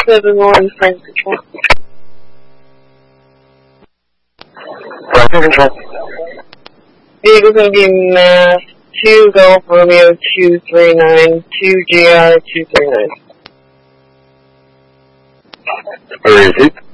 7-1 Frank Control. Frank Control. Vehicle's going to be Mass 2 Golf Romeo 239 2 GR 239. Repeat.